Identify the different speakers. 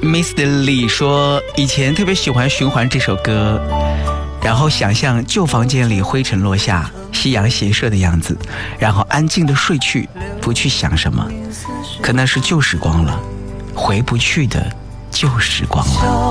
Speaker 1: Mr. Lee 说，以前特别喜欢循环这首歌，然后想象旧房间里灰尘落下，夕阳斜射的样子，然后安静的睡去，不去想什么，可那是旧时光了，回不去的旧时光了。